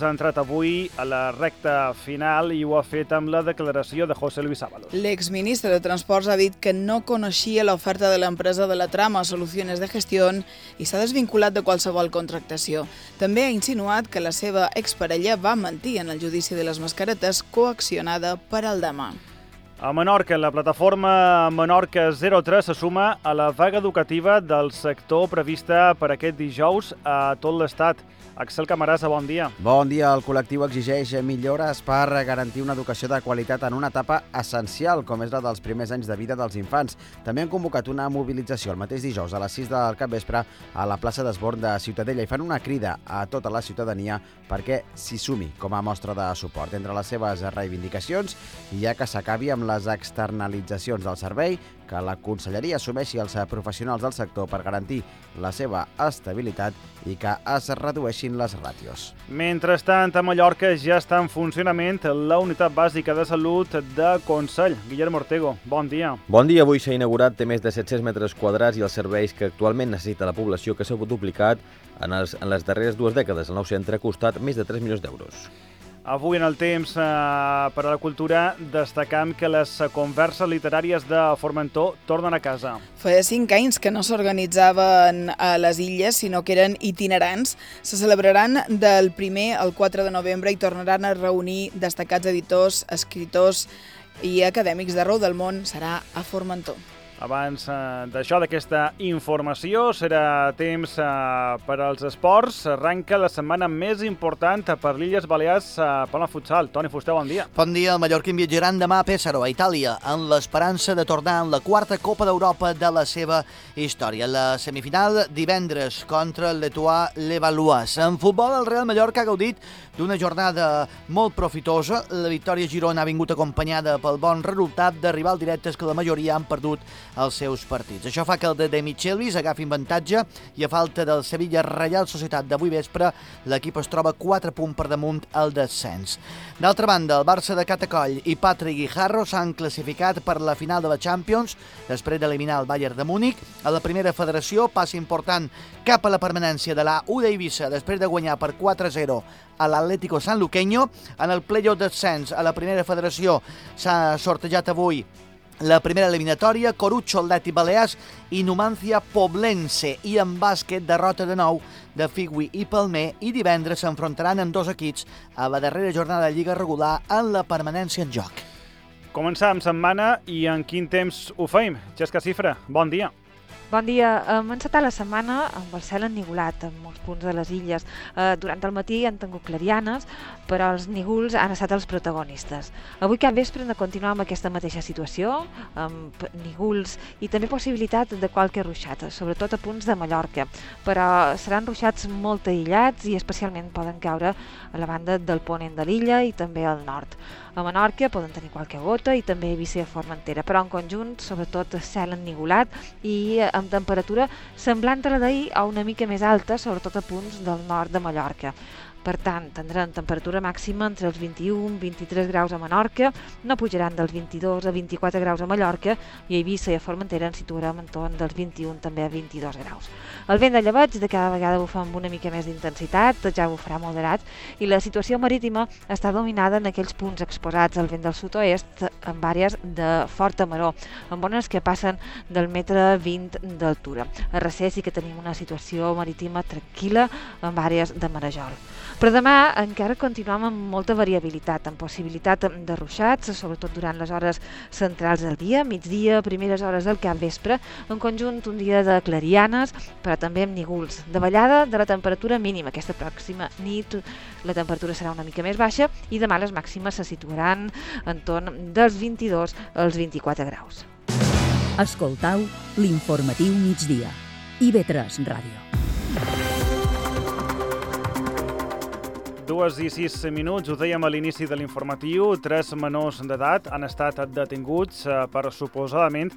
Balears ha entrat avui a la recta final i ho ha fet amb la declaració de José Luis Ábalos. L'exministre de Transports ha dit que no coneixia l'oferta de l'empresa de la trama Soluciones de Gestión i s'ha desvinculat de qualsevol contractació. També ha insinuat que la seva exparella va mentir en el judici de les mascaretes coaccionada per Aldama. A Menorca, la plataforma Menorca 03 se suma a la vaga educativa del sector prevista per aquest dijous a tot l'estat. Axel Camarasa, bon dia. Bon dia. El col·lectiu exigeix millores per garantir una educació de qualitat en una etapa essencial, com és la dels primers anys de vida dels infants. També han convocat una mobilització el mateix dijous a les 6 del capvespre a la plaça d'Esborn de Ciutadella i fan una crida a tota la ciutadania perquè s'hi sumi com a mostra de suport. Entre les seves reivindicacions hi ha que s'acabi amb les externalitzacions del servei, que la Conselleria assumeixi els professionals del sector per garantir la seva estabilitat i que es redueixin les ràtios. Mentrestant, a Mallorca ja està en funcionament la unitat bàsica de salut de Consell. Guillermo Ortego, bon dia. Bon dia. Avui s'ha inaugurat, té més de 700 metres quadrats i els serveis que actualment necessita la població, que s'ha duplicat en les darreres 2 dècades. El nou centre ha costat més de 3 milions d'euros. Avui en el temps per a la cultura destacam que les converses literàries de Formentor tornen a casa. Feia 5 anys que no s'organitzaven a les illes, sinó que eren itinerants. Se celebraran del 1er al 4 de novembre i tornaran a reunir destacats editors, escriptors i acadèmics d'arreu del món. Serà a Formentor. Abans d'això, d'aquesta informació, serà temps per als esports. Arranca la setmana més important per l'Illes Balears per la futsal. Toni Fuster, bon dia. Bon dia. El Mallorquín viatjaran demà a Pésaro, a Itàlia, en l'esperança de tornar en la 4a Copa d'Europa de la seva història. La semifinal divendres contra el Letois Levallois. En futbol, el Real Mallorca ha gaudit d'una jornada molt profitosa. La victòria a Girona ha vingut acompanyada pel bon resultat de rivals directes que la majoria han perdut els seus partits. Això fa que el de Michelis agafi avantatge i a falta del Sevilla Reial Societat d'avui vespre, l'equip es troba 4 punts per damunt el descens. D'altra banda, el Barça de Catacoll i Patrick Guijarro s'han classificat per la final de la Champions després d'eliminar el Bayern de Múnich. A la primera federació, pas important cap a la permanència de la U d'Eivissa després de guanyar per 4-0 a l'Atlético Sanluqueño. En el play-off descens a la primera federació s'ha sortejat avui la primera eliminatòria, Corucho, Atlètic Balears i Numancia Poblense. I en bàsquet, derrota de nou de Figui i Palmer, i divendres s'enfrontaran amb 2 equips a la darrera jornada de Lliga regular en la permanència en joc. Començam setmana i en quin temps ho feim? Xesca Cifra, bon dia. Bon dia. Hem encetat la setmana amb el cel ennigolat en molts punts de les illes. Durant el matí han tingut clarianes, però els nígols han estat els protagonistes. Avui cap vespre hem de continuar amb aquesta mateixa situació, amb nígols i també possibilitat de qualque ruixat, sobretot a punts de Mallorca, però seran ruixats molt aïllats i especialment poden caure a la banda del ponent de l'illa i també al nord. A Menorca poden tenir qualque gota i també a Eivissa i a Formentera, però en conjunt, sobretot cel ennigolat i amb temperatura semblant a la d'ahir o una mica més alta, sobretot a punts del nord de Mallorca. Per tant, tindran temperatura màxima entre els 21 i 23 graus a Menorca, no pujaran dels 22 a 24 graus a Mallorca i a Eivissa i a Formentera ens situarem entorn dels 21 també a 22 graus. El vent de llebeig de cada vegada bufa amb una mica més d'intensitat, ja bufarà moderat, i la situació marítima està dominada en aquells punts exposats al vent del sud-oest amb àrees de forta maror, amb ones que passen del 1,20 m d'altura. A Recer sí que tenim una situació marítima tranquil·la amb àrees de marejol. Però demà encara continuem amb molta variabilitat, amb possibilitat de ruixats, sobretot durant les hores centrals del dia, migdia, primeres hores del capvespre, en conjunt un dia de clarianes, però també amb nígols. Davallada de la temperatura mínima, aquesta pròxima nit la temperatura serà una mica més baixa i demà les màximes se situaran entorn dels 22 als 24 graus. Escoltau l'informatiu migdia. IB3 Ràdio. 2:06, ho dèiem a l'inici de l'informatiu, 3 menors d'edat han estat detinguts per suposadament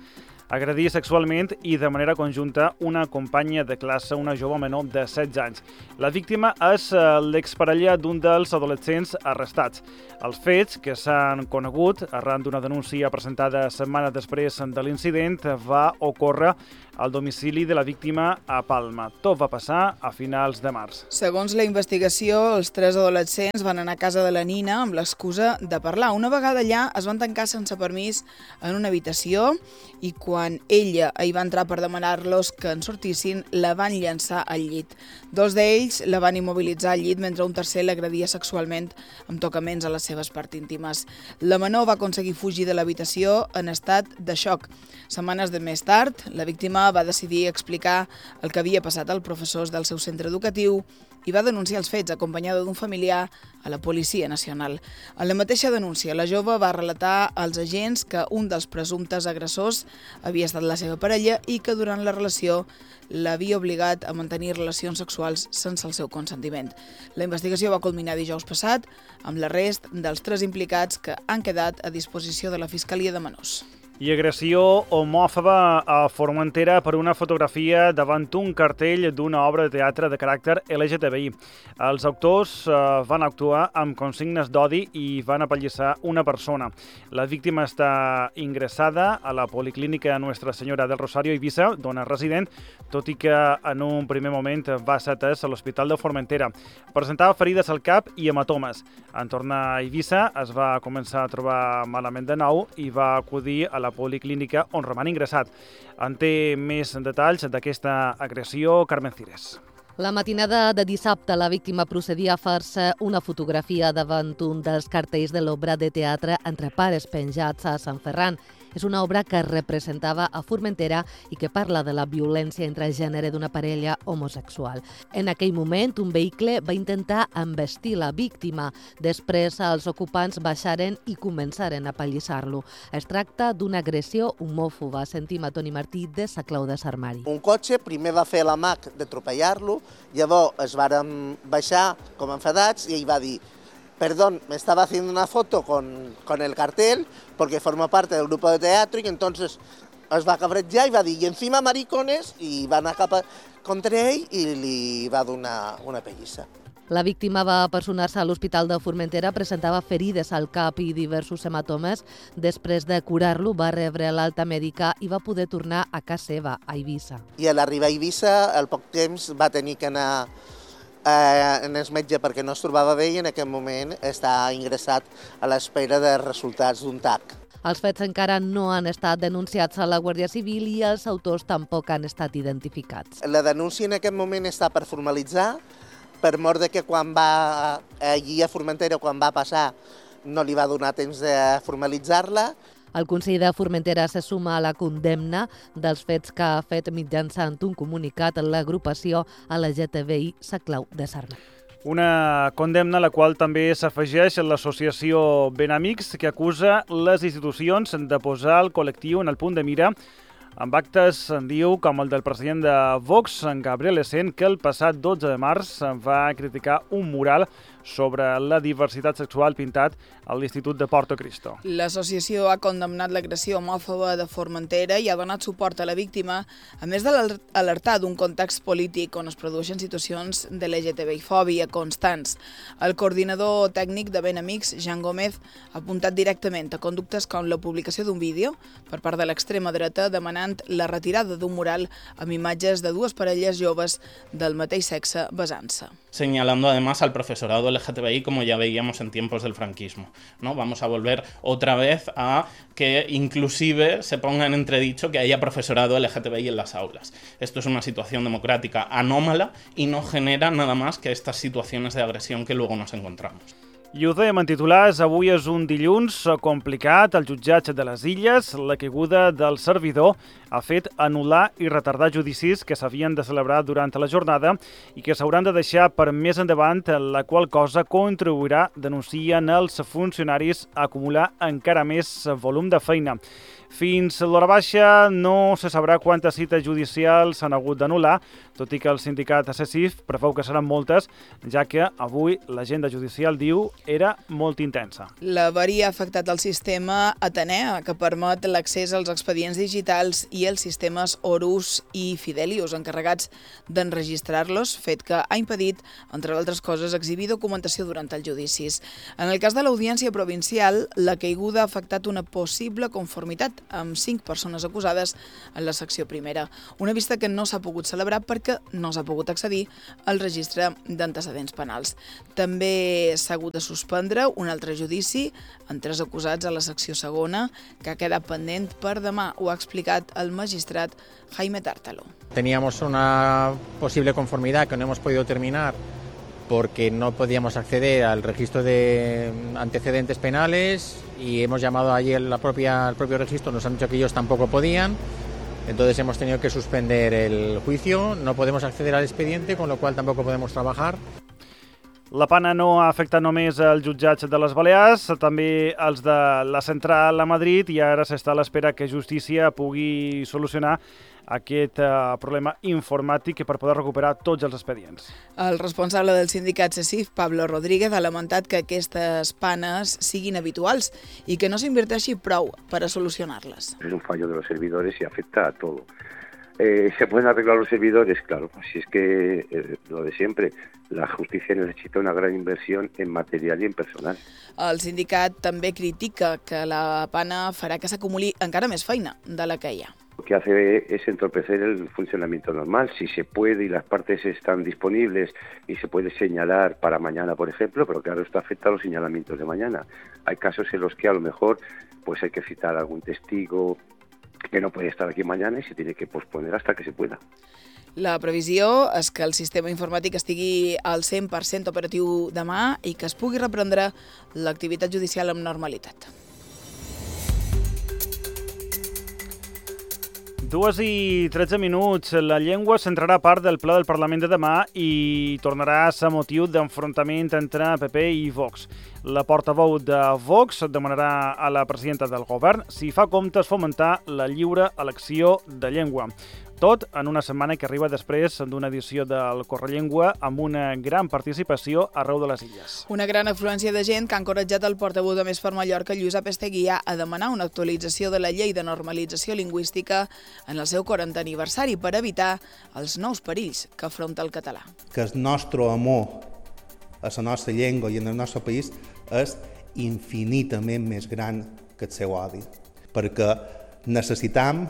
agredir sexualment i de manera conjunta una companya de classe, una jove menor de 16 anys. La víctima és l'exparella d'un dels adolescents arrestats. Els fets, que s'han conegut arran d'una denúncia presentada setmanes després de l'incident, va ocórrer al domicili de la víctima a Palma. Tot va passar a finals de març. Segons la investigació, els 3 adolescents van anar a casa de la Nina amb l'excusa de parlar. Una vegada allà es van tancar sense permís en una habitació i quan ella hi va entrar per demanar-los que en sortissin, la van llançar al llit. 2 d'ells la van immobilitzar al llit mentre un tercer l'agredia sexualment amb tocaments a les seves parts íntimes. La menor va aconseguir fugir de l'habitació en estat de xoc. Setmanes més tard, la víctima va decidir explicar el que havia passat als professors del seu centre educatiu i va denunciar els fets acompanyada d'un familiar a la Policia Nacional. En la mateixa denúncia, la jove va relatar als agents que un dels presumptes agressors havia estat la seva parella i que durant la relació l'havia obligat a mantenir relacions sexuals sense el seu consentiment. La investigació va culminar dijous passat amb l'arrest dels 3 implicats que han quedat a disposició de la Fiscalia de Menors. I agressió homòfoba a Formentera per una fotografia davant un cartell d'una obra de teatre de caràcter LGTBI. Els autors van actuar amb consignes d'odi i van apallissar una persona. La víctima està ingressada a la Policlínica Nuestra Senyora del Rosario a Eivissa, d'on és resident, tot i que en un primer moment va ser atès a l'Hospital de Formentera. Presentava ferides al cap i hematomes. En tornar a Eivissa es va començar a trobar malament de nou i va acudir a la Policlínica on roman ingressat. En té més detalls d'aquesta agressió Carmen Cires. La matinada de dissabte, la víctima procedia a fer-se una fotografia davant un dels cartells de l'obra de teatre Entre pares penjats a Sant Ferran. És una obra que representava a Formentera i que parla de la violència entre gènere d'una parella homosexual. En aquell moment, un vehicle va intentar embestir la víctima. Després, els ocupants baixaren i començaren a apallissar-lo. Es tracta d'una agressió homòfoba. Sentim a Toni Martí de Sant Clau de Sarmari. Un cotxe primer va fer l'amac d'atropellar-lo, llavors es varen baixar com enfadats i ell va dir: perdón, me estaba haciendo una foto con el cartel porque forma parte del grupo de teatro y entonces es va cabrejar i va dir, y encima maricones, i va anar contra ell i li va donar una pellissa. La víctima va personar-se a l'Hospital de Formentera, presentava ferides al cap i diversos hematomes. Després de curar-lo, va rebre l'alta mèdica i va poder tornar a casa seva, a Eivissa. I a l'arribar a Eivissa, al poc temps, va tenir que anar en el metge perquè no es trobava bé i en aquest moment està ingressat a l'espera de resultats d'un TAC. Els fets encara no han estat denunciats a la Guàrdia Civil i els autors tampoc han estat identificats. La denúncia en aquest moment està per formalitzar, per mort de que quan va allí a Formentera, quan va passar, no li va donar temps de formalitzar-la. El Consell de Formentera se suma a la condemna dels fets que ha fet mitjançant un comunicat a l'agrupació LGTBI Sant Clau de Sarmari. Una condemna a la qual també s'afegeix l'associació Benamics, que acusa les institucions de posar el col·lectiu en el punt de mira amb actes, diu, com el del president de Vox, Gabriel Essent, que el passat 12 de març va criticar un mural sobre la diversitat sexual pintat a l'Institut de Porto Cristo. L'associació ha condemnat l'agressió homòfoba de Formentera i ha donat suport a la víctima, a més d'alertar d'un context polític on es produeixen situacions de LGTBI-fòbia constants. El coordinador tècnic de Benamics, Jean Gómez, ha apuntat directament a conductes com la publicació d'un vídeo per part de l'extrema dreta demanant la retirada d'un mural amb imatges de 2 parelles joves del mateix sexe besant-se. Señalando además al profesorado LGTBI como ya veíamos en tiempos del franquismo, ¿no? Vamos a volver otra vez a que inclusive se ponga en entredicho que haya profesorado LGTBI en las aulas. Esto es una situación democrática anómala y no genera nada más que estas situaciones de agresión que luego nos encontramos. I ho dèiem en titulars, avui és un dilluns complicat al jutjat de les Illes. La caiguda del servidor ha fet anul·lar i retardar judicis que s'havien de celebrar durant la jornada i que s'hauran de deixar per més endavant, la qual cosa contribuirà, denuncien els funcionaris, a acumular encara més volum de feina. Fins l'hora baixa no se sabrà quantes cites judicials s'han hagut d'anul·lar, tot i que el sindicat CECIF preveu que seran moltes, ja que avui l'agenda judicial diu era molt intensa. L'avaria ha afectat el sistema Atenea, que permet l'accés als expedients digitals i els sistemes Horus i Fidelius, encarregats d'enregistrar-los, fet que ha impedit, entre altres coses, exhibir documentació durant els judicis. En el cas de l'Audiència Provincial, la caiguda ha afectat una possible conformitat amb 5 persones acusades en la secció primera. Una vista que no s'ha pogut celebrar perquè no s'ha pogut accedir al registre d'antecedents penals. També s'ha hagut de suspendre un altre judici en 3 acusats a la secció segona, que ha quedat pendent per demà, ho ha explicat el magistrat Jaime Tártalo. Teníamos una posible conformidad que no hemos podido terminar porque no podíamos acceder al registro de antecedentes penales y hemos llamado ayer al propio registro, nos han dicho que ellos tampoco podían. Entonces hemos tenido que suspender el juicio, no podemos acceder al expediente, con lo cual tampoco podemos trabajar. La pana no ha afectat només els jutjats de les Balears, també els de la central a Madrid, i ara s'està a l'espera que Justícia pugui solucionar aquest problema informàtic per poder recuperar tots els expedients. El responsable del sindicat CECIF, Pablo Rodríguez, ha lamentat que aquestes panes siguin habituals i que no s'inverteixi prou per a solucionar-les. Es un fallo de los servidores y afecta a todo. ¿Se pueden arreglar los servidores? Claro, si es que lo de siempre, la justicia necesita una gran inversión en material y en personal. El sindicat també critica que la pana farà que s'acumuli encara més feina de la que hi ha. Lo que hace es entorpecer el funcionamiento normal. Si se puede y las partes están disponibles y se puede señalar para mañana, por ejemplo, pero claro, esto afecta a los señalamientos de mañana. Hay casos en los que a lo mejor pues hay que citar a algún testigo que no puede estar aquí mañana y se tiene que posponer hasta que se pueda. La previsió és que el sistema informàtic estigui al 100% operatiu demà i que es pugui reprendre l'activitat judicial amb normalitat. 2:13. La llengua centrarà part del ple del Parlament de demà i tornarà a ser motiu d'enfrontament entre PP i Vox. La portaveu de Vox demanarà a la presidenta del govern si fa comptes fomentar la lliure elecció de llengua. Tot en una setmana que arriba després d'una edició del Correllengua amb una gran participació arreu de les illes. Una gran afluència de gent que ha encoratjat el portaveu de Més per Mallorca, Josep Esteguià, a demanar una actualització de la llei de normalització lingüística en el seu 40è aniversari per evitar els nous perills que afronta el català. Que el nostre amor a la nostra llengua i en el nostre país és infinitament més gran que el seu odi, perquè necessitam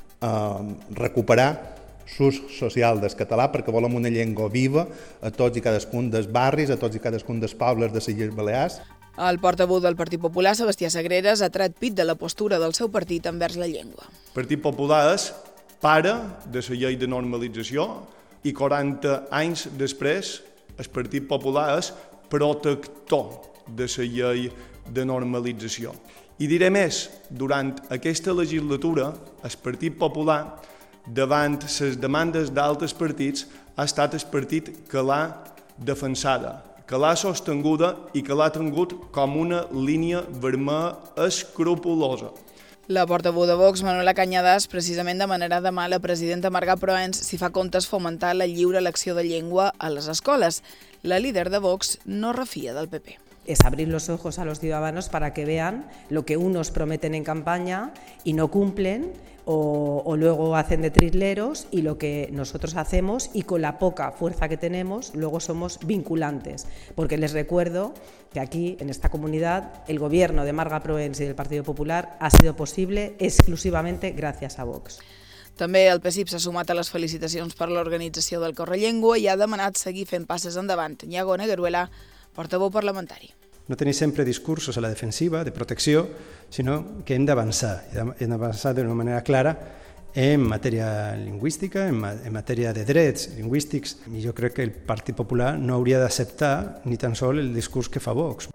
recuperar l'ús social del català perquè volem una llengua viva a tots i cadascun dels barris, a tots i cadascun dels pobles de les Illes Balears. El portaveu del Partit Popular, Sebastià Sagreras, ha tret pit de la postura del seu partit envers la llengua. El Partit Popular és pare de la llei de normalització i 40 anys després el Partit Popular és protector de la llei de normalització. I diré més, durant aquesta legislatura, el Partit Popular, davant les demandes d'altres partits, ha estat el partit que l'ha defensada, que l'ha sostinguda i que l'ha tingut com una línia vermella escrupulosa. La portaveu de Vox, Manuela Cañadas, precisament demanarà demà a la presidenta Marga Proens si fa comptes fomentar la lliure elecció de llengua a les escoles. La líder de Vox no refia del PP. Es abrir los ojos a los ciudadanos para que vean lo que unos prometen en campaña y no cumplen o luego hacen de trisleros y lo que nosotros hacemos y con la poca fuerza que tenemos luego somos vinculantes. Porque les recuerdo que aquí en esta comunidad el gobierno de Marga Proens y del Partido Popular ha sido posible exclusivamente gracias a Vox. També el PSIP s'ha sumat a les felicitacions per l'organització del Correllengua i ha demanat seguir fent passes endavant. Iago Negueruela, portaveu parlamentari. No tenir sempre discursos a la defensiva, de protecció, sinó que hem d'avançar, hem d'avançar d'una manera clara en matèria lingüística, en matèria de drets lingüístics. I jo crec que el Partit Popular no hauria d'acceptar ni tan sols el discurs que fa Vox.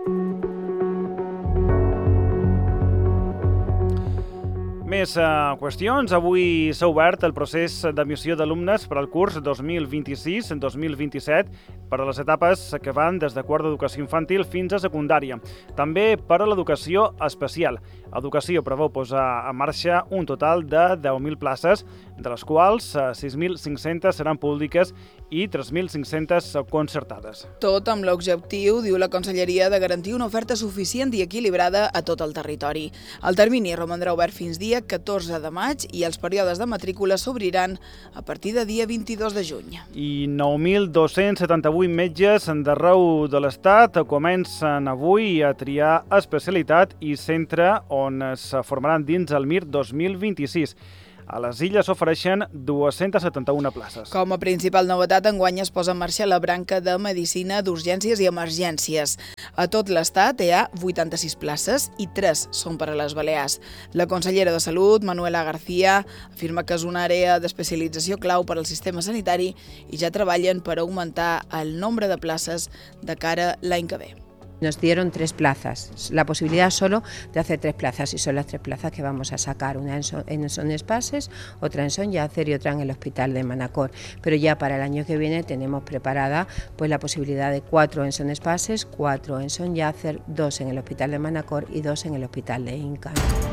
Més qüestions. Avui s'ha obert el procés d'admissió d'alumnes per al curs 2026-2027 per a les etapes que van des de quart d'educació infantil fins a secundària. També per a l'educació especial. Educació preveu posar en marxa un total de 10.000 places, de les quals 6.500 seran públiques i 3.500 concertades. Tot amb l'objectiu, diu la Conselleria, de garantir una oferta suficient i equilibrada a tot el territori. El termini romandrà obert fins dia 14 de maig i els períodes de matrícula s'obriran a partir de dia 22 de juny. I 9.278 metges d'arreu de l'Estat comencen avui a triar especialitat i centre on es formaran dins el MIR 2026. A les Illes s'ofereixen 271 places. Com a principal novetat, enguany es posa en marxa la branca de Medicina d'Urgències i Emergències. A tot l'Estat hi ha 86 places i 3 són per a les Balears. La consellera de Salut, Manuela García, afirma que és una àrea d'especialització clau per al sistema sanitari i ja treballen per augmentar el nombre de places de cara l'any que ve. Nos dieron 3 plazas, la posibilidad solo de hacer 3 plazas y son las 3 plazas que vamos a sacar, una en Son Espases, otra en Son Llàcer y otra en el Hospital de Manacor. Pero ya para el año que viene tenemos preparada pues la posibilidad de 4 en Son Espases, 4 en Son Llàcer, 2 en el Hospital de Manacor y 2 en el Hospital de Inca.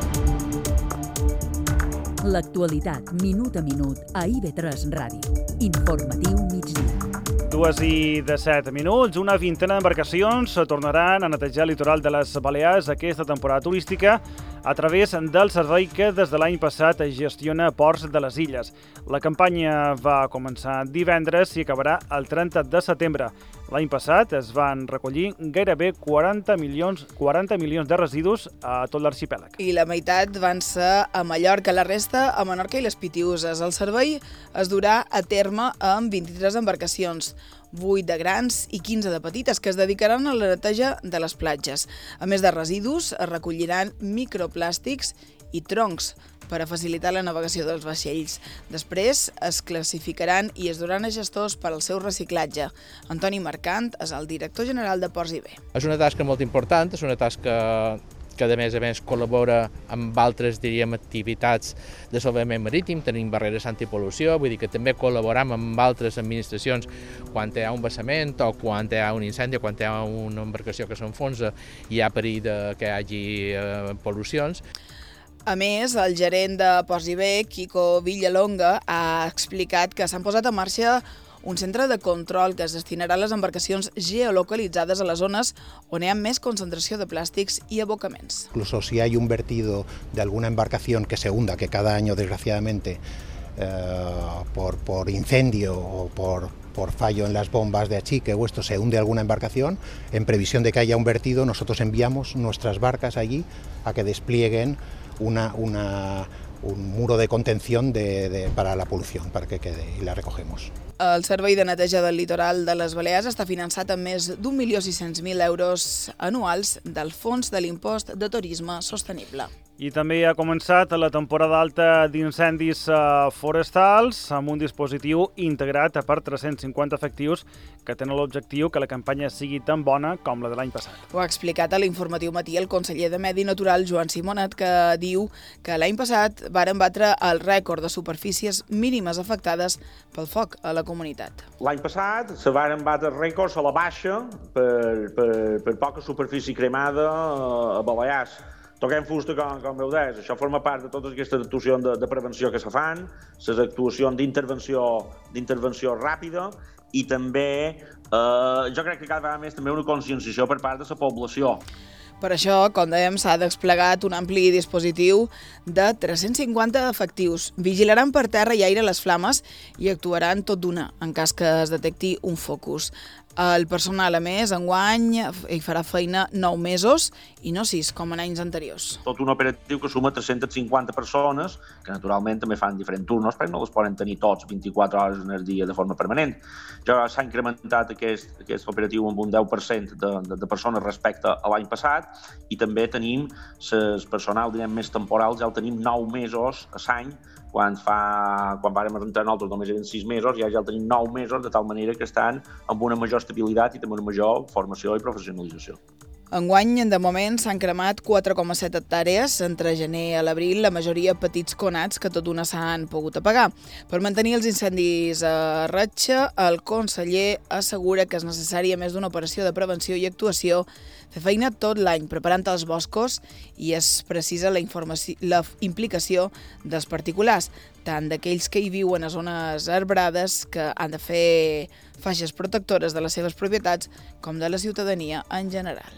L'actualitat, minut a minut, a IB3 Ràdio. Informatiu migdia. 2:17. Una vintena d'embarcacions tornaran a netejar el litoral de les Balears aquesta temporada turística a través del servei que des de l'any passat gestiona Ports de les Illes. La campanya va començar divendres i acabarà el 30 de setembre. L'any passat es van recollir gairebé 40 milions de residus a tot l'arxipèlag. I la meitat van ser a Mallorca, la resta a Menorca i les Pitiüses. El servei es durà a terme amb 23 embarcacions, 8 de grans i 15 de petites, que es dedicaran a la neteja de les platges. A més de residus, es recolliran microplàstics i troncs per a facilitar la navegació dels vaixells. Després es classificaran i es duran a gestors per al seu reciclatge. Antoni Mercant és el director general de Ports IB. És una tasca molt important, és una tasca que a més col·labora amb altres, diríem, activitats de salvament marítim, tenim barreres antipol·lució, vull dir que també col·laboram amb altres administracions quan hi ha un vessament o quan hi ha un incendi, quan hi ha una embarcació que s'enfonsa i hi ha perill que hi hagi pol·lucions. A més, el gerent de Ports IB, Quico Villalonga, ha explicat que s'han posat en marxa un centre de control que es destinarà a les embarcacions geolocalitzades a les zones on hi ha més concentració de plàstics i abocaments. Incluso si hay un vertido de alguna embarcación que se hunda, que cada año desgraciadamente por incendio o por fallo en las bombas de achique o esto se hunde alguna embarcación, en previsión de que haya un vertido, nosotros enviamos nuestras barcas allí a que desplieguen un muro de contención para la polución, para que quede, y la recogemos. El Servei de Neteja del Litoral de les Balears està finançat amb més d'1.600.000 euros anuals del Fons de l'Impost de Turisme Sostenible. I també ha començat la temporada alta d'incendis forestals amb un dispositiu integrat per 350 efectius que tenen l'objectiu que la campanya sigui tan bona com la de l'any passat. Ho ha explicat a l'Informatiu Matí el conseller de Medi Natural, Joan Simonet, que diu que l'any passat varen batre el rècord de superfícies mínimes afectades pel foc a la comunitat. L'any passat se varen batre rècords a la baixa per poca superfície cremada a Balears. Toquem fusta, com veu deies, això forma part de totes aquestes actuacions de prevenció que se fan, les actuacions d'intervenció ràpida i també, jo crec que cada vegada més també una conscienciació per part de la població. Per això, com dèiem, s'ha desplegat un ampli dispositiu de 350 efectius. Vigilaran per terra i aire les flames i actuaran tot d'una en cas que es detecti un focus. El personal, a més, enguany hi farà feina 9 mesos i no 6, com en anys anteriors. Tot un operatiu que suma 350 persones, que naturalment també fan diferents turnos, perquè no les poden tenir tots 24 hores en el dia de forma permanent. Ja s'ha incrementat aquest operatiu amb un 10% de persones respecte a l'any passat i també tenim el personal més temporal, ja el tenim 9 mesos a l'any, quan vàrem entrar nosaltres només eren 6 mesos, ja el tenim 9 mesos, de tal manera que estan amb una major estabilitat i també una major formació i professionalització. Enguany, de moment, s'han cremat 4,7 hectàrees. Entre gener a l'abril, la majoria petits conats que tot d'una s'han pogut apagar. Per mantenir els incendis a ratxa, el conseller assegura que és necessària més d'una operació de prevenció i actuació, fer feina tot l'any preparant els boscos i es precisa la implicació dels particulars, tant d'aquells que hi viuen a zones arbrades que han de fer faixes protectores de les seves propietats com de la ciutadania en general.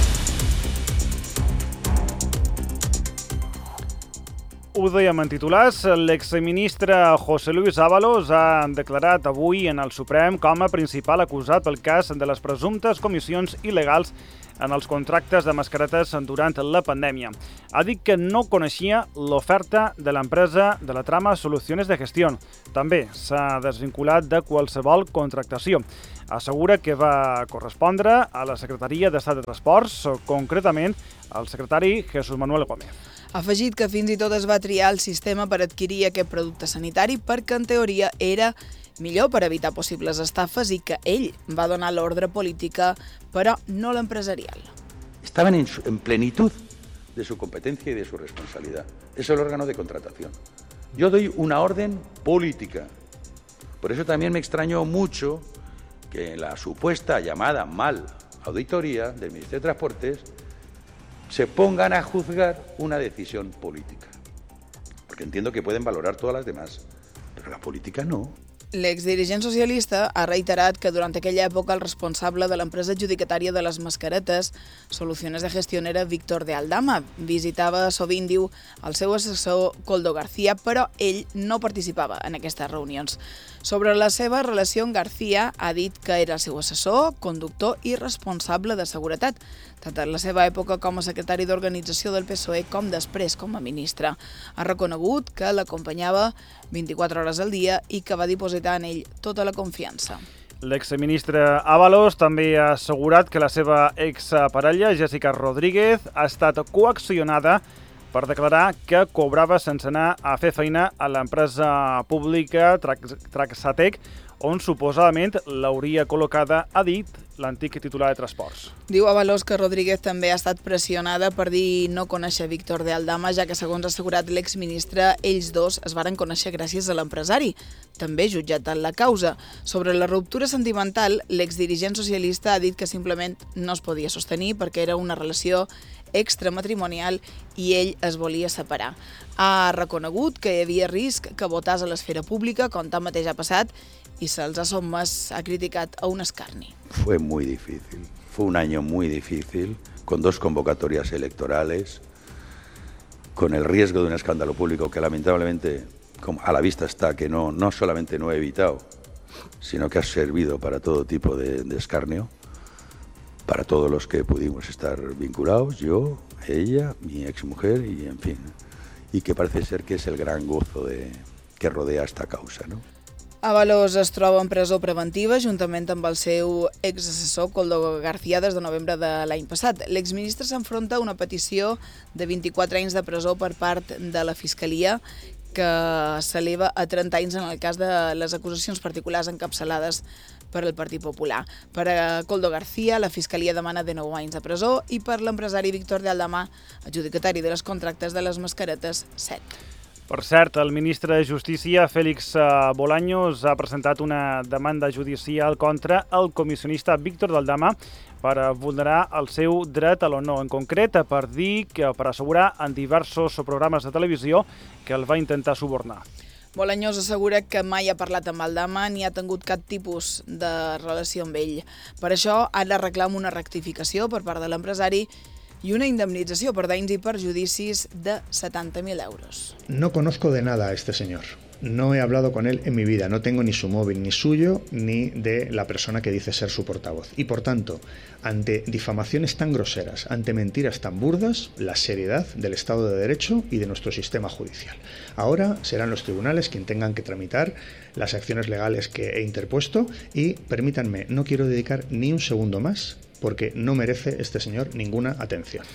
Ho dèiem en titulars, l'exministre José Luis Ábalos ha declarat avui en el Suprem com a principal acusat pel cas de les presumptes comissions il·legals en els contractes de mascaretes durant la pandèmia. Ha dit que no coneixia l'oferta de l'empresa de la trama Soluciones de Gestión. També s'ha desvinculat de qualsevol contractació. Assegura que va correspondre a la Secretaria d'Estat de Transports, concretament al secretari Jesús Manuel Gómez. Ha afegit que fins i tot es va triar el sistema per adquirir aquest producte sanitari perquè, en teoria, era millor per evitar possibles estafes i que ell va donar l'ordre política, però no l'empresarial. Estaban en plenitud de su competencia y de su responsabilidad. Es el órgano de contratación. Yo doy una orden política. Por eso también me extrañó mucho que en la supuesta llamada mal auditoría del Ministerio de Transportes se pongan a juzgar una decisión política. Porque entiendo que pueden valorar todas las demás, pero la política no. L'exdirigent socialista ha reiterat que durant aquella època el responsable de l'empresa adjudicatària de les mascaretes, Soluciones de Gestión, era Víctor de Aldama. Visitava sovint, diu, el seu assessor Koldo García, però ell no participava en aquestes reunions. Sobre la seva relació amb García, ha dit que era el seu assessor, conductor i responsable de seguretat, tant en la seva època com a secretari d'organització del PSOE com després com a ministre. Ha reconegut que l'acompanyava 24 hores al dia i que va dipositar en ell tota la confiança. L'exministre Ábalos també ha assegurat que la seva exparella, Jessica Rodríguez, ha estat coaccionada per declarar que cobrava sense anar a fer feina a l'empresa pública Traxatec, on suposadament l'hauria col·locada, ha dit l'antic titular de Transports. Diu Ábalos que Rodríguez també ha estat pressionada per dir no conèixer Víctor de Aldama, ja que, segons ha assegurat l'exministre, ells dos es varen conèixer gràcies a l'empresari, també jutjat en la causa. Sobre la ruptura sentimental, l'exdirigent socialista ha dit que simplement no es podia sostenir perquè era una relació extramatrimonial i ell es volia separar. Ha reconegut que hi havia risc que votàs a l'esfera pública, com tanmateix ha passat, i se'ls ha sotmès, ha criticat, a un escarni. Fue muy difícil, fue un año muy difícil, con 2 convocatorias electorales, con el riesgo de un escándalo público que lamentablemente, como a la vista está, que no solamente no he evitado, sino que ha servido para todo tipo de escarnio, para todos los que pudimos estar vinculados, yo, ella, mi exmujer y en fin, y que parece ser que es el gran gozo que rodea esta causa, ¿no? Ábalos es troba en presó preventiva juntament amb el seu exassessor Koldo García des de novembre de l'any passat. L'exministre s'enfronta a una petició de 24 anys de presó per part de la Fiscalia que s'eleva a 30 anys en el cas de les acusacions particulars encapçalades per el Partit Popular. Per a Koldo García, la Fiscalia demana de 9 anys de presó i per l'empresari Víctor de Aldama, adjudicatari de les contractes de les mascaretes, 7. Per cert, el ministre de Justícia, Félix Bolaños, ha presentat una demanda judicial contra el comissionista Víctor de Aldama per vulnerar el seu dret a l'honor. En concret, per dir que per assegurar en diversos programes de televisió que el va intentar subornar. Bolaños assegura que mai ha parlat amb Aldama ni ha tingut cap tipus de relació amb ell. Per això, ara reclama una rectificació per part de l'empresari y una indemnització per danys i perjudicis de 70.000 euros. No conozco de nada a este señor. No he hablado con él en mi vida. No tengo ni su móvil, ni suyo, ni de la persona que dice ser su portavoz. Y por tanto, ante difamaciones tan groseras, ante mentiras tan burdas, la seriedad del Estado de Derecho y de nuestro sistema judicial. Ahora serán los tribunales quienes tengan que tramitar las acciones legales que he interpuesto y, permítanme, no quiero dedicar ni un segundo más porque no merece este señor ninguna atención.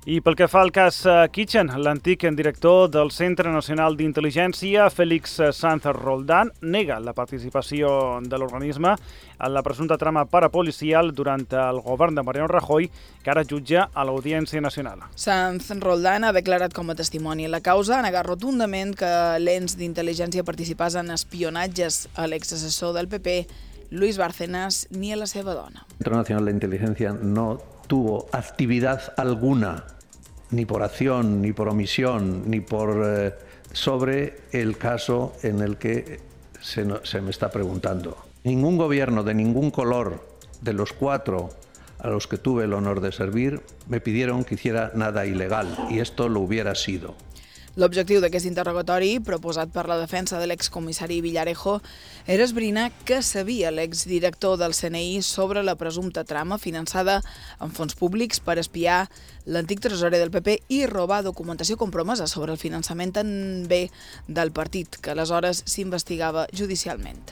I pel que fa al cas Kitchen, l'antic director del Centre Nacional d'Intel·ligència, Félix Sanz Roldán, nega la participació de l'organisme en la presumpta trama parapolicial durant el govern de Mariano Rajoy, que ara jutja a l'Audiència Nacional. Sanz Roldán ha declarat com a testimoni en la causa, ha negat rotundament que l'ens d'intel·ligència participés en espionatges a l'exassessor del PP, Luis Bárcenas, ni a la seva dona. El Centro Nacional de Inteligencia no tuvo actividad alguna, ni por acción, ni por omisión, ni por sobre el caso en el que se me está preguntando. Ningún gobierno de ningún color de los 4 a los que tuve el honor de servir me pidieron que hiciera nada ilegal, y esto lo hubiera sido. L'objectiu d'aquest interrogatori, proposat per la defensa de l'excomissari Villarejo, era esbrinar què sabia l'exdirector del CNI sobre la presumpta trama finançada amb fons públics per espiar l'antic tresorer del PP i robar documentació compromesa sobre el finançament també del partit, que aleshores s'investigava judicialment.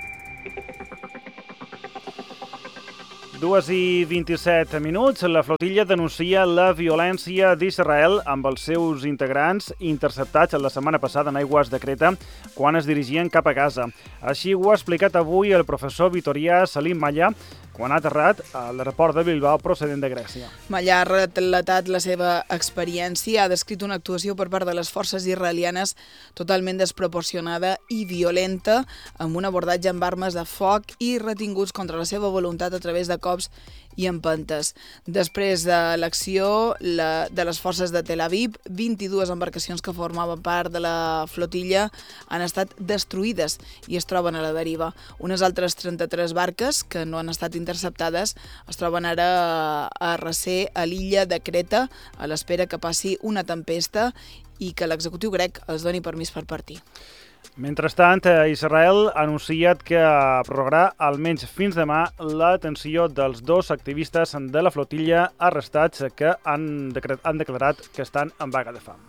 2:27 minuts. La flotilla denuncia la violència d'Israel amb els seus integrants interceptats la setmana passada en aigües de Creta quan es dirigien cap a Gaza. Així ho ha explicat avui el professor vitorià Salim Malla quan ha aterrat a l'aeroport de Bilbao procedent de Grècia. Malla ha relatat la seva experiència, ha descrit una actuació per part de les forces israelianes totalment desproporcionada i violenta, amb un abordatge amb armes de foc i retinguts contra la seva voluntat a través de cops i empentes. Després de l'acció de les forces de Tel Aviv, 22 embarcacions que formaven part de la flotilla han estat destruïdes i es troben a la deriva. Unes altres 33 barques que no han estat interceptades es troben ara a recer a l'illa de Creta a l'espera que passi una tempesta i que l'executiu grec els doni permís per partir. Mentrestant, Israel ha anunciat que prorrogarà almenys fins demà la detenció dels 2 activistes de la flotilla arrestats que han declarat que estan en vaga de fam.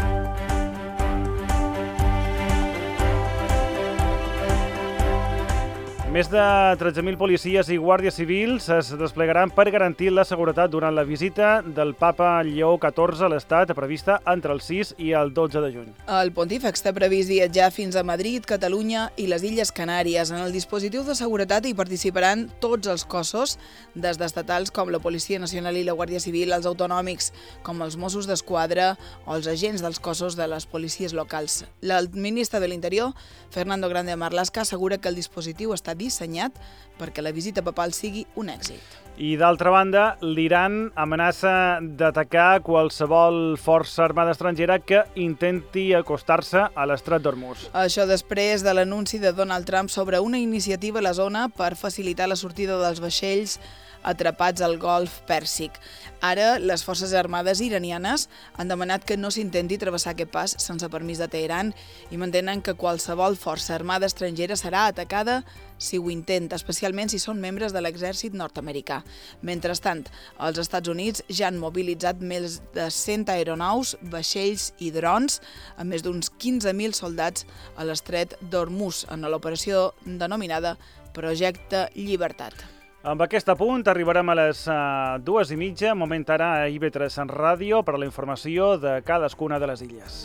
Més de 13.000 policies i guàrdies civils es desplegaran per garantir la seguretat durant la visita del papa Lleó XIV a l'Estat prevista entre el 6 i el 12 de juny. El pontífex té previst viatjar fins a Madrid, Catalunya i les Illes Canàries. En el dispositiu de seguretat hi participaran tots els cossos, des d'estatals com la Policia Nacional i la Guàrdia Civil, els autonòmics com els Mossos d'Esquadra o els agents dels cossos de les policies locals. El ministre de l'Interior, Fernando Grande Marlaska, assegura que el dispositiu està dissenyat perquè la visita papal sigui un èxit. I d'altra banda, l'Iran amenaça d'atacar qualsevol força armada estrangera que intenti acostar-se a l'estret d'Hormuz. Això després de l'anunci de Donald Trump sobre una iniciativa a la zona per facilitar la sortida dels vaixells atrapats al golf Pèrsic. Ara, les forces armades iranianes han demanat que no s'intenti travessar aquest pas sense permís de Teheran i mantenen que qualsevol força armada estrangera serà atacada si ho intenta, especialment si són membres de l'exèrcit nord-americà. Mentrestant, els Estats Units ja han mobilitzat més de 100 aeronaus, vaixells i drons, amb més d'uns 15.000 soldats a l'estret d'Hormuz, en l'operació denominada Projecte Llibertat. Amb aquest apunt arribarem a les 2:30, moment ara a IB3 Ràdio per a la informació de cadascuna de les illes.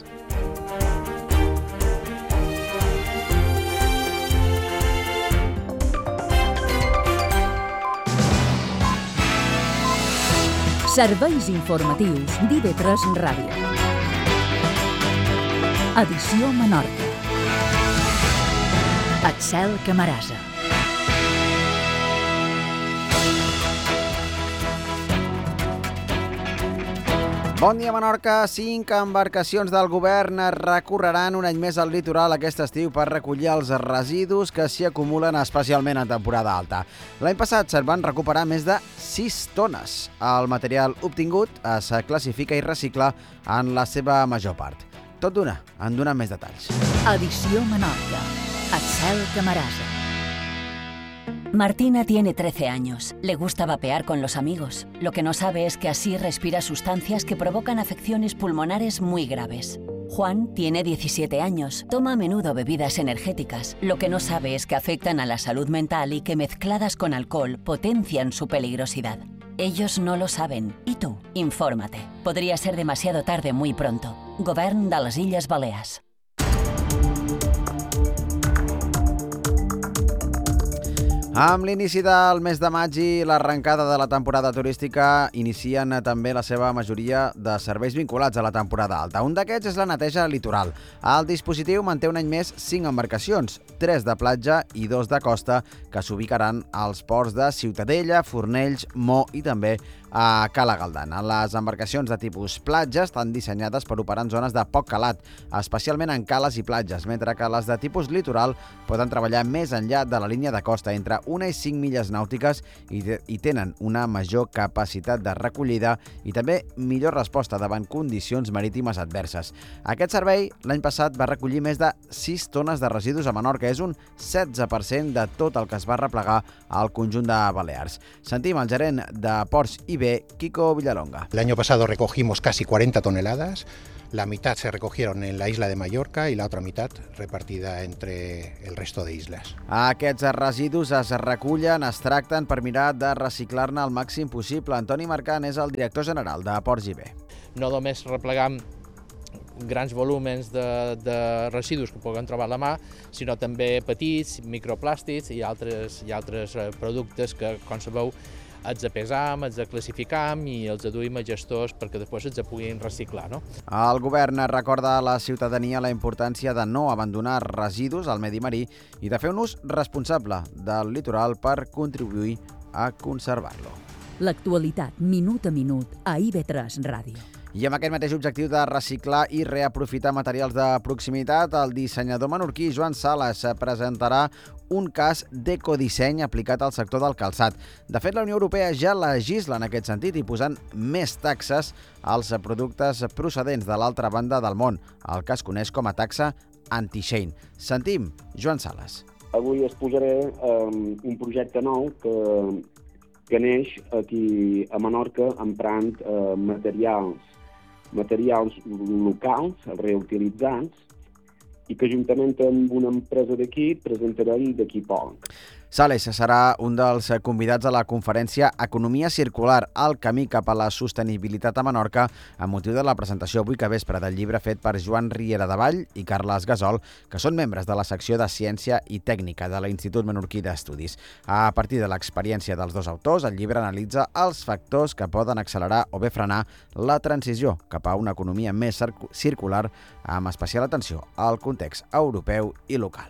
Serveis informatius d'IB3 Ràdio. Edició Menorca. Axel Camarasa. Bon dia, Menorca. 5 embarcacions del govern recorreran un any més al litoral aquest estiu per recollir els residus que s'hi acumulen especialment en temporada alta. L'any passat se'n van recuperar més de 6 tones. El material obtingut es classifica i recicla en la seva major part. Tot d'una, en donem més detalls. Edició Menorca. Axel Camarasa. Martina tiene 13 años. Le gusta vapear con los amigos. Lo que no sabe es que así respira sustancias que provocan afecciones pulmonares muy graves. Juan tiene 17 años. Toma a menudo bebidas energéticas. Lo que no sabe es que afectan a la salud mental y que mezcladas con alcohol potencian su peligrosidad. Ellos no lo saben. ¿Y tú? Infórmate. Podría ser demasiado tarde muy pronto. Govern de les Illes Balears. Amb l'inici del mes de maig i l'arrencada de la temporada turística inicien també la seva majoria de serveis vinculats a la temporada alta. Un d'aquests és la neteja litoral. El dispositiu manté un any més 5 embarcacions, 3 de platja i 2 de costa, que s'ubicaran als ports de Ciutadella, Fornells, Mo i també a Cala Galdana. Les embarcacions de tipus platja estan dissenyades per operar en zones de poc calat, especialment en cales i platges, mentre que les de tipus litoral poden treballar més enllà de la línia de costa, entre 1 i 5 milles nàutiques, i tenen una major capacitat de recollida i també millor resposta davant condicions marítimes adverses. Aquest servei l'any passat va recollir més de 6 tones de residus a Menorca. És un 16% de tot el que es va replegar al conjunt de Balears. Sentim el gerent de Ports i Kiko Villalonga. El año pasado recogimos casi 40 toneladas, la mitad se recogieron en la isla de Mallorca y la otra mitad repartida entre el resto de islas. Aquests residus es recullen, es tracten per mirar de reciclar-ne el màxim possible. Antoni Marcant és el director general de Ports i No només replegam grans volúmens de residus que puguem trobar a la mà, sinó també petits, microplàstics i altres productes que, com sabeu, els pesam, els classificam i els duim a gestors perquè després els puguin reciclar. No? El govern recorda a la ciutadania la importància de no abandonar residus al medi marí i de fer un ús responsable del litoral per contribuir a conservar-lo. L'actualitat, minut a minut, a IB3 Ràdio. I amb aquest mateix objectiu de reciclar i reaprofitar materials de proximitat, el dissenyador menorquí Joan Sales presentarà un cas d'ecodisseny aplicat al sector del calçat. De fet, la Unió Europea ja legisla en aquest sentit i posant més taxes als productes procedents de l'altra banda del món, el que es coneix com a taxa anti-shane. Sentim Joan Sales. Avui us posaré un projecte nou que neix aquí a Menorca emprant materials locals, reutilitzats, i que juntament amb una empresa d'aquí presentarem d'aquí poc. Sales serà un dels convidats a la conferència Economia Circular, el camí cap a la sostenibilitat a Menorca, amb motiu de la presentació avui que vespre del llibre fet per Joan Riera de Vall i Carles Gasol, que són membres de la secció de Ciència i Tècnica de l'Institut Menorquí d'Estudis. A partir de l'experiència dels dos autors, el llibre analitza els factors que poden accelerar o bé frenar la transició cap a una economia més circular, amb especial atenció al context europeu i local.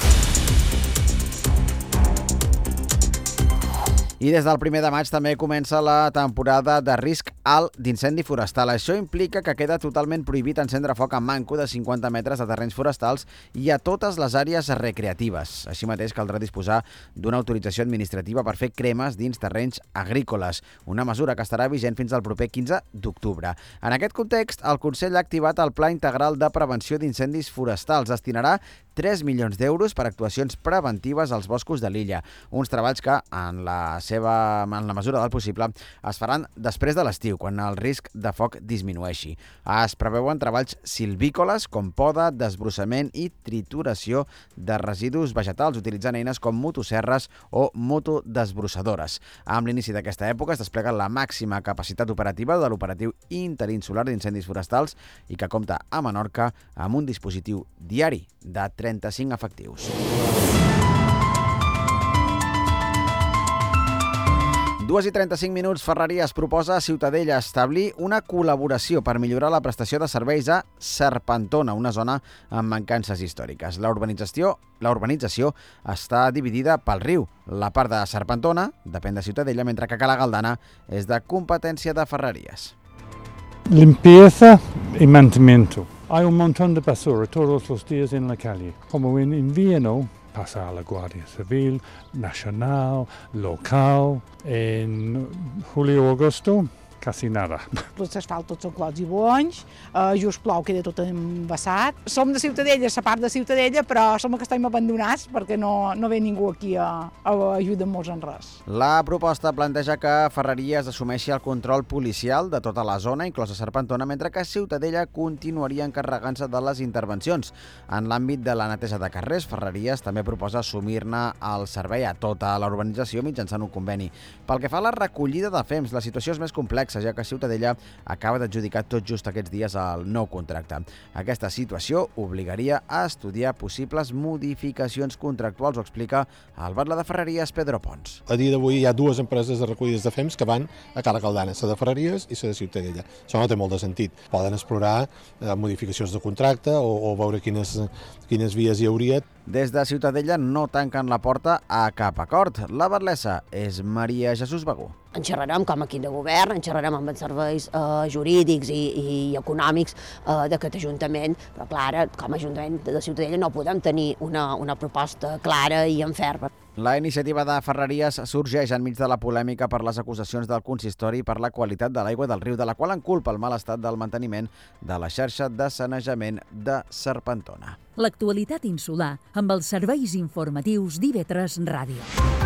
I des del 1 de maig també comença la temporada de risc alt d'incendi forestal. Això implica que queda totalment prohibit encendre foc en manco de 50 metres de terrenys forestals i a totes les àrees recreatives. Així mateix caldrà disposar d'una autorització administrativa per fer cremes dins terrenys agrícoles, una mesura que estarà vigent fins al proper 15 d'octubre. En aquest context, el Consell ha activat el Pla Integral de Prevenció d'Incendis Forestals. Destinarà 3 milions d'euros per actuacions preventives als boscos de l'illa. Uns treballs que, en la mesura del possible, es faran després de l'estiu, quan el risc de foc disminueixi. Es preveuen treballs silvícoles com poda, desbrossament i trituració de residus vegetals, utilitzant eines com motosserres o motodesbrossadores. Amb l'inici d'aquesta època es desplega la màxima capacitat operativa de l'operatiu interinsular d'incendis forestals i que compta a Menorca amb un dispositiu diari de 35 efectius. 2:35, Ferreries proposa a Ciutadella establir una col·laboració per millorar la prestació de serveis a Serpentona, una zona amb mancances històriques. La urbanització està dividida pel riu. La part de Serpentona depèn de Ciutadella, mentre que Cala Galdana és de competència de Ferreries. Limpieza y mantenimiento. Hay un montón de basura todos los días en la calle. Como en invierno, pasa a la Guardia Civil, nacional, local. En julio-agosto quasi nada. L'asfalt tots són clots i bonys, just plou, queda tot embassat. Som de Ciutadella, la part de Ciutadella, però som que estem abandonats perquè no ve ningú aquí a ajudar-nos en res. La proposta planteja que Ferreries assumeixi el control policial de tota la zona, inclosa Serpentona, mentre que Ciutadella continuaria encarregant-se de les intervencions. En l'àmbit de la neteja de carrers, Ferreries també proposa assumir-ne el servei a tota la urbanització mitjançant un conveni. Pel que fa a la recollida de fems, la situació és més complexa, ja que Ciutadella acaba d'adjudicar tot just aquests dies el nou contracte. Aquesta situació obligaria a estudiar possibles modificacions contractuals, ho explica el batlle de Ferreries, Pedro Pons. A dia d'avui hi ha dues empreses de recollides de fems que van a Cala Caldana, la de Ferreries i la de Ciutadella. Això no té molt de sentit. Poden explorar modificacions de contracte o veure quines vies hi hauria. Des de Ciutadella no tanquen la porta a cap acord. La batlessa és Maria Jesús Begú. En xerrarem com a equip de govern, en xerrarem amb els serveis jurídics i econòmics d'aquest Ajuntament, però clar, com a Ajuntament de Ciutadella no podem tenir una proposta clara i en ferma. La iniciativa de Ferreries sorgeix enmig de la polèmica per les acusacions del consistori per la qualitat de l'aigua del riu, de la qual en culpa el mal estat del manteniment de la xarxa de sanejament de Serpentona. L'actualitat insular amb els serveis informatius d'IV3 Ràdio.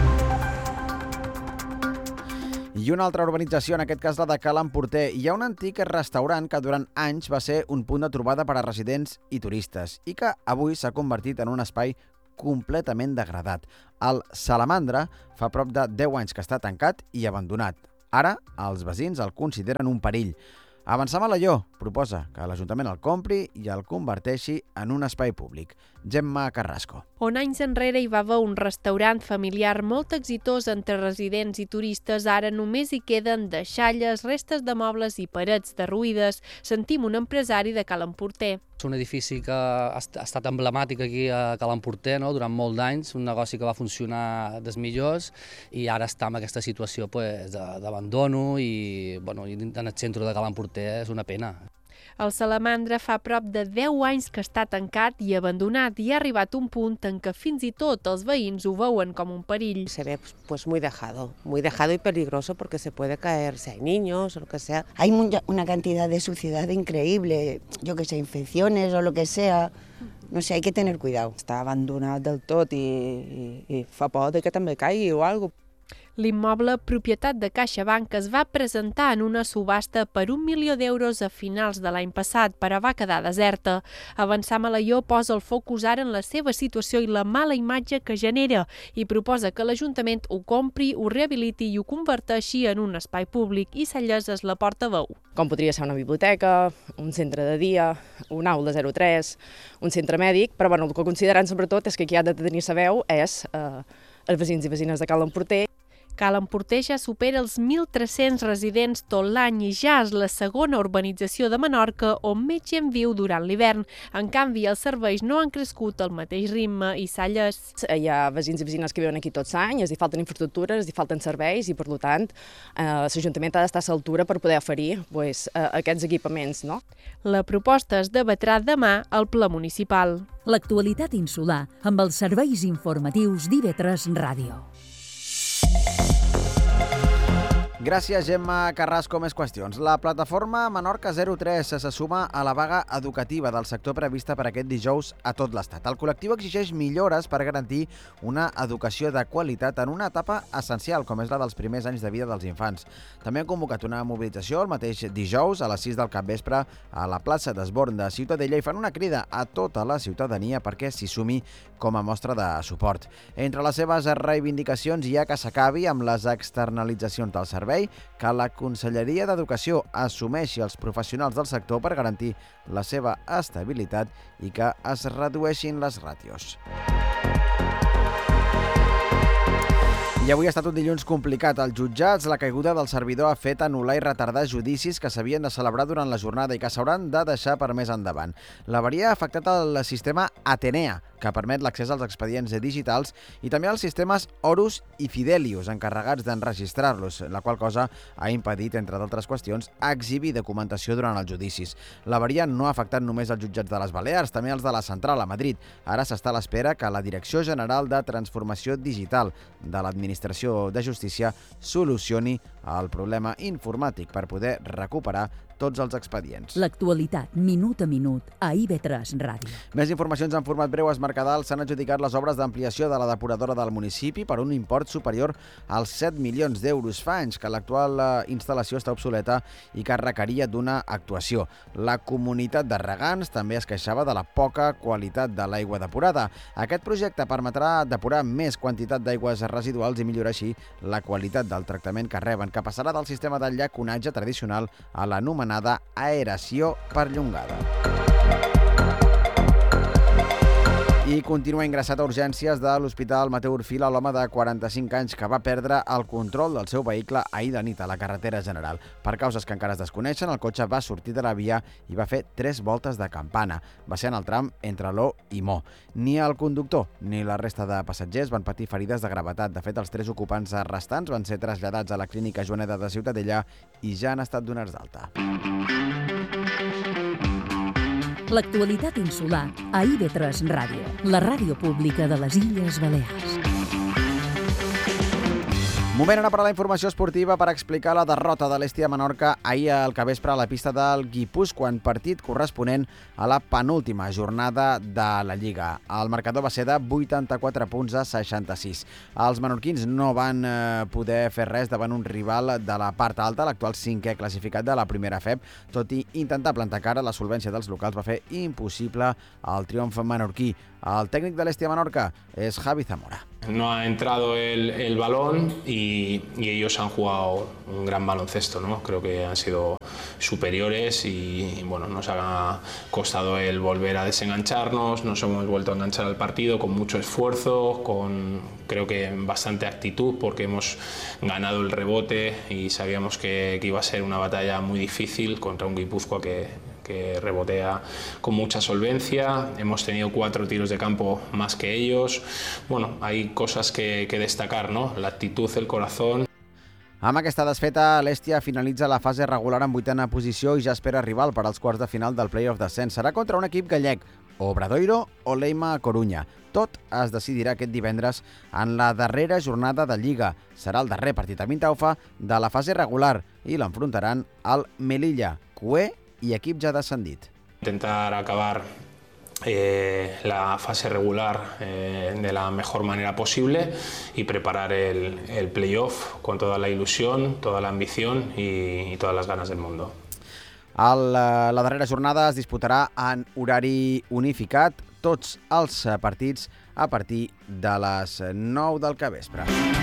I una altra urbanització, en aquest cas la de Ca l'Emporter. Hi ha un antic restaurant que durant anys va ser un punt de trobada per a residents i turistes i que avui s'ha convertit en un espai completament degradat. El Salamandra fa prop de 10 anys que està tancat i abandonat. Ara, els veïns el consideren un perill. Avançar Malalló proposa que l'Ajuntament el compri i el converteixi en un espai públic. Gemma Carrasco. On anys enrere hi va haver un restaurant familiar molt exitós entre residents i turistes, ara només hi queden deixalles, restes de mobles i parets derruïdes. Sentim un empresari de Ca l'Emporter. És un edifici que ha estat emblemàtic aquí a Ca l'Emporter, no? Durant molts d'anys, un negoci que va funcionar dels millors i ara està en aquesta situació d'abandono i en el centre de Ca l'Emporter és una pena. El Salamandra fa prop de 10 anys que està tancat i abandonat i ha arribat un punt en què fins i tot els veïns ho veuen com un perill. Se ve pues muy dejado y peligroso porque se puede caer, si hay niños o lo que sea. Hay una cantidad de suciedad increíble, yo que sé, infecciones o lo que sea. No sé, hay que tener cuidado. Està abandonat del tot i fa por que també caigui o alguna cosa. L'immoble, propietat de CaixaBank, es va presentar en una subhasta per 1 milió d'euros a finals de l'any passat, però va quedar deserta. Avançar Malalló posa el focus ara en la seva situació i la mala imatge que genera i proposa que l'Ajuntament ho compri, ho rehabiliti i ho converteixi en un espai públic i Sallés és la portaveu. Com podria ser una biblioteca, un centre de dia, una aula 03, un centre mèdic, però el que considerem sobretot és que qui ha de tenir sa veu és els veïns i veïnes de Ca l'Emporter. Ca l'Emporter ja supera els 1.300 residents tot l'any i ja és la segona urbanització de Menorca on més gent viu durant l'hivern. En canvi, els serveis no han crescut al mateix ritme i Sallés. Hi ha veïns i veïnes que viuen aquí tots l'any, els hi falten infraestructures, els hi falten serveis i, per tant, l'Ajuntament ha d'estar a l'altura per poder oferir aquests equipaments. No? La proposta es debatrà demà al Ple Municipal. L'actualitat insular amb els serveis informatius d'IV3 Ràdio. Gràcies, Gemma Carrasco. Més qüestions. La plataforma Menorca 03 se suma a la vaga educativa del sector prevista per aquest dijous a tot l'Estat. El col·lectiu exigeix millores per garantir una educació de qualitat en una etapa essencial, com és la dels primers anys de vida dels infants. També han convocat una mobilització el mateix dijous a les 6 del capvespre a la plaça d'Esborn de Ciutadella i fan una crida a tota la ciutadania perquè s'hi sumi com a mostra de suport. Entre les seves reivindicacions hi ha que s'acabi amb les externalitzacions del servei, que la Conselleria d'Educació assumeixi els professionals del sector per garantir la seva estabilitat i que es redueixin les ràtios. I avui ha estat un dilluns complicat. Als jutjats, la caiguda del servidor ha fet anul·lar i retardar judicis que s'havien de celebrar durant la jornada i que s'hauran de deixar per més endavant. L'avaria ha afectat el sistema Atenea, que permet l'accés als expedients digitals i també als sistemes Horus i Fidelius, encarregats d'enregistrar-los, la qual cosa ha impedit, entre d'altres qüestions, exhibir documentació durant els judicis. La variant no ha afectat només els jutjats de les Balears, també els de la Central, a Madrid. Ara s'està a l'espera que la Direcció General de Transformació Digital de l'Administració de Justícia solucioni el problema informàtic per poder recuperar tots els expedients. L'actualitat, minut a minut, a IB3 Ràdio. Més informacions en format breu. Es Mercadal s'han adjudicat les obres d'ampliació de la depuradora del municipi per un import superior als 7 milions d'euros. Fa anys que l'actual instal·lació està obsoleta i que requeria d'una actuació. La comunitat de regants també es queixava de la poca qualitat de l'aigua depurada. Aquest projecte permetrà depurar més quantitat d'aigües residuals i millorar així la qualitat del tractament que reben, que passarà del sistema de llaconatge tradicional a l'anomenada aeració perllongada. I continua ingressat a urgències de l'Hospital Mateu Orfila l'home de 45 anys que va perdre el control del seu vehicle ahir de nit a la carretera general. Per causes que encara es desconeixen, el cotxe va sortir de la via i va fer 3 voltes de campana. Va ser en el tram entre Ló i Mo. Ni el conductor ni la resta de passatgers van patir ferides de gravetat. De fet, els 3 ocupants restants van ser traslladats a la clínica Joaneta de Ciutadella i ja han estat donats d'alta. L'actualitat insular a IB3 Ràdio, la ràdio pública de les Illes Balears. Moment ara per a la informació esportiva per explicar la derrota de l'Hèstia Menorca ahir al capvespre a la pista del Guipúscoa, partit corresponent a la penúltima jornada de la Lliga. El marcador va ser de 84 punts a 66. Els menorquins no van poder fer res davant un rival de la part alta, l'actual 5è classificat de la primera FEB, tot i intentar plantar cara. La solvència dels locals va fer impossible el triomf menorquí. El técnico del Hèstia Menorca es Javi Zamora. No ha entrado el balón y ellos han jugado un gran baloncesto, ¿no? Creo que han sido superiores y bueno, nos ha costado el volver a desengancharnos, nos hemos vuelto a enganchar al partido con mucho esfuerzo, con creo que bastante actitud porque hemos ganado el rebote y sabíamos que iba a ser una batalla muy difícil contra un Guipúzcoa que rebotea con mucha solvencia. Hemos tenido 4 tiros de campo más que ellos. Bueno, hay cosas que destacar, ¿no? La actitud, el corazón. Amb aquesta desfeta, l'Hèstia finalitza la fase regular en 8a posició i ja espera rival per als quarts de final del play-off d'ascens. Serà contra un equip gallec, o Obradoiro o Leima Corunya. Tot es decidirà aquest divendres en la darrera jornada de Lliga. Serà el darrer partit a Mintaufa de la fase regular i l'enfrontaran al Melilla, Cué i equip ja descendit. Intentar acabar la fase regular de la mejor manera posible y preparar el playoff con toda la ilusión, toda la ambición y todas las ganas del mundo. La darrera jornada es disputarà en horari unificat, tots els partits a partir de les 9 del capvespre.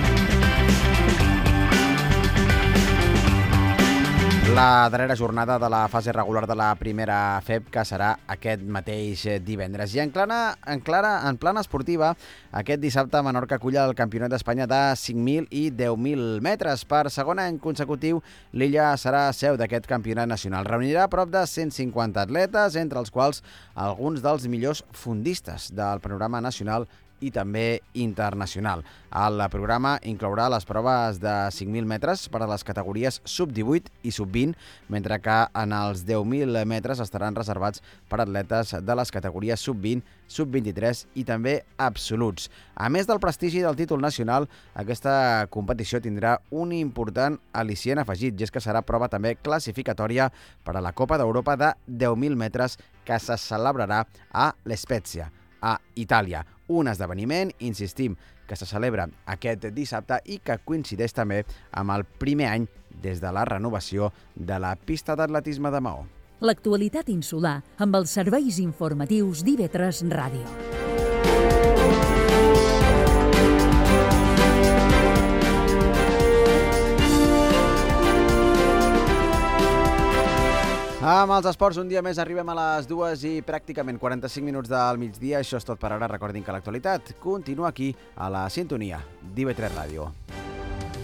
La darrera jornada de la fase regular de la primera FEB, que serà aquest mateix divendres. I en plana esportiva, aquest dissabte Menorca acull el Campionat d'Espanya de 5.000 i 10.000 metres. Per segon any consecutiu, l'illa serà seu d'aquest campionat nacional. Reunirà prop de 150 atletes, entre els quals alguns dels millors fondistes del panorama nacional i també internacional. El programa inclourà les proves de 5.000 metres per a les categories sub-18 i sub-20, mentre que en els 10.000 metres estaran reservats per atletes de les categories sub-20, sub-23 i també absoluts. A més del prestigi del títol nacional, aquesta competició tindrà un important al·licient afegit, i és que serà prova també classificatòria per a la Copa d'Europa de 10.000 metres que se celebrarà a l'Spezia, a Itàlia. Un esdeveniment, insistim, que se celebra aquest dissabte i que coincideix també amb el primer any des de la renovació de la pista d'atletisme de Maó. L'actualitat insular amb els serveis informatius d'IB3 Ràdio. Amb els esports, un dia més arribem a les 2 i pràcticament 45 minuts del migdia. Això és tot per ara. Recordin que l'actualitat continua aquí, a la sintonia d'IB3 Ràdio.